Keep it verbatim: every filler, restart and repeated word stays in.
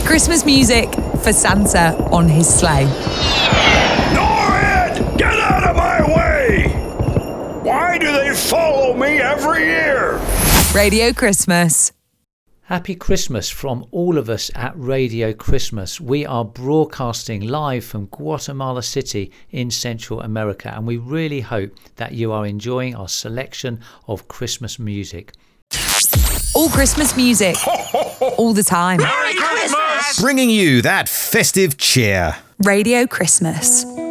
Christmas music for Santa on his sleigh. Norrid! Get out of my way! Why do they follow me every year? Radio Christmas. Happy Christmas from all of us at Radio Christmas. We are broadcasting live from Guatemala City in Central America, and we really hope that you are enjoying our selection of Christmas music. All Christmas music, all the time. Merry Christmas! Bringing you that festive cheer. Radio Christmas.